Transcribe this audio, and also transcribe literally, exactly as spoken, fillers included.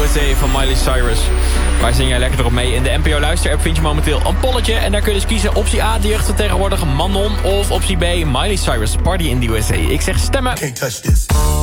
S A van Miley Cyrus. Waar zing jij lekker erop mee? In de N P O Luister-app vind je momenteel een polletje. En daar kun je dus kiezen optie A, de jeugd tegenwoordig Manon. Of optie B, Miley Cyrus, Party in the U S A. Ik zeg stemmen. Can't touch this.